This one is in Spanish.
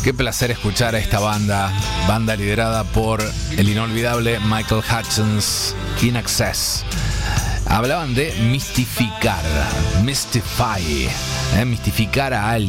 Qué placer escuchar a esta banda liderada por el inolvidable Michael Hutchence, In Excess. Hablaban de mistificar, mystify, mistificar a alguien.